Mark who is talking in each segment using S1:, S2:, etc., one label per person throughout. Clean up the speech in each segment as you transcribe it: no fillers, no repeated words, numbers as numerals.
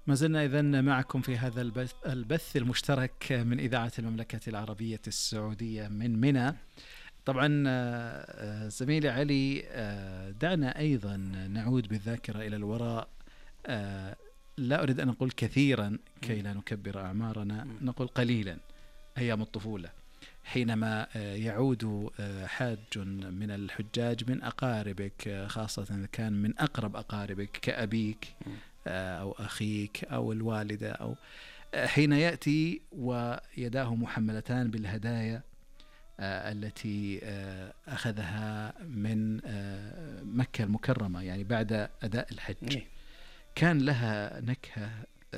S1: ما زلنا إذن معكم في هذا البث المشترك من إذاعة المملكة العربية السعودية من منى. طبعا زميلي علي، دعنا أيضا نعود بالذاكرة إلى الوراء. لا أريد أن أقول كثيرا كي لا نكبر أعمارنا، نقول قليلا. أيام الطفولة حينما يعود حاج من الحجاج من أقاربك، خاصة إذا كان من أقرب أقاربك كأبيك أو أخيك أو الوالدة، أو حين يأتي ويداه محملتان بالهدايا التي أخذها من مكة المكرمة، يعني بعد أداء الحج، كان لها نكهة.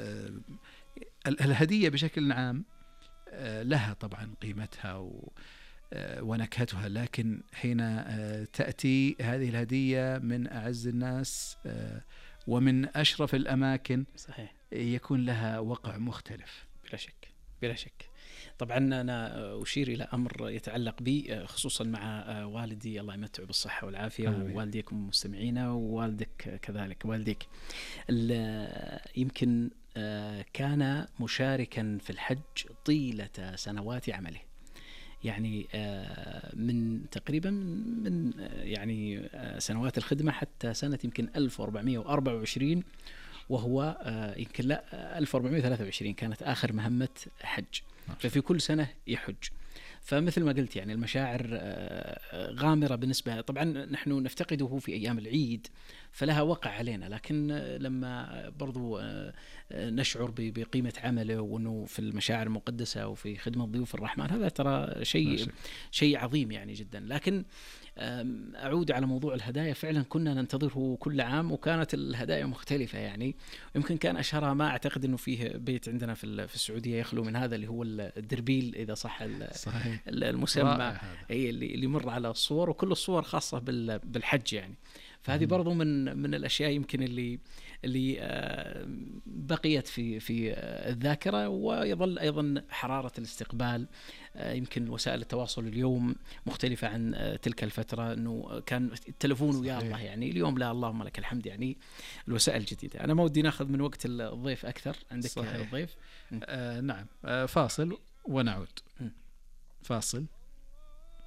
S1: الهدية بشكل عام لها طبعا قيمتها ونكهتها، لكن حين تأتي هذه الهدية من أعز الناس ومن أشرف الأماكن،
S2: صحيح،
S1: يكون لها وقع مختلف
S2: بلا شك بلا شك. طبعا أنا أشير إلى أمر يتعلق بي خصوصا مع والدي، الله يمتعه بالصحة والعافية، ووالديكم مستمعين، ووالدك كذلك والديك. يمكن كان مشاركا في الحج طيلة سنوات عمله، يعني من تقريبا من يعني سنوات الخدمة حتى سنة يمكن 1424، وهو يمكن لا 1423 كانت آخر مهمة حج، ففي كل سنة يحج. فمثل ما قلت يعني المشاعر غامرة بالنسبة، طبعا نحن نفتقده في أيام العيد فلها وقع علينا، لكن لما برضو نشعر بقيمة عمله وأنه في المشاعر المقدسة وفي خدمة ضيوف الرحمن، هذا ترى شيء عظيم يعني جدا. لكن أعود على موضوع الهدايا، فعلا كنا ننتظره كل عام، وكانت الهدايا مختلفة يعني. يمكن كان أشهرها ما أعتقد أنه فيه بيت عندنا في السعودية يخلو من هذا، اللي هو الدربيل إذا صح المسمى، هي اللي مر على الصور، وكل الصور خاصة بالحج يعني. فهذه برضو من الأشياء يمكن اللي بقيت في الذاكرة، ويظل أيضا حرارة الاستقبال. يمكن وسائل التواصل اليوم مختلفة عن تلك الفترة، أنه كان التلفون ويا الله يعني. اليوم لا، اللهم لك الحمد، يعني الوسائل جديدة. أنا ما ودي ناخذ من وقت الضيف أكثر، عندك الضيف.
S1: نعم، فاصل ونعود. فاصل